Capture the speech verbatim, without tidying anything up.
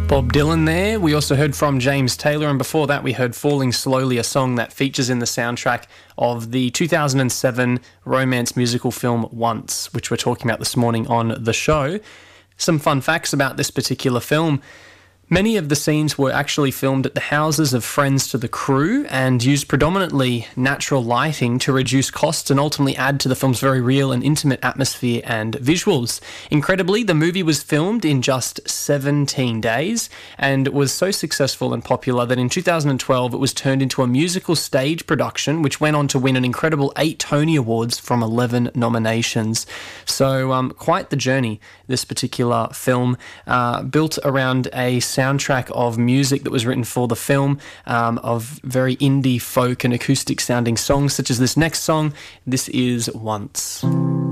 Bob Dylan there. We also heard from James Taylor, and before that we heard Falling Slowly, a song that features in the soundtrack of the two thousand seven romance musical film Once, which we're talking about this morning on the show. Some fun facts about this particular film. Many of the scenes were actually filmed at the houses of friends to the crew and used predominantly natural lighting to reduce costs and ultimately add to the film's very real and intimate atmosphere and visuals. Incredibly, the movie was filmed in just seventeen days and was so successful and popular that in two thousand twelve it was turned into a musical stage production, which went on to win an incredible eight Tony Awards from eleven nominations. So um, quite the journey, this particular film, uh, built around a soundtrack of music that was written for the film, um, of very indie folk and acoustic sounding songs such as this next song. This is Once.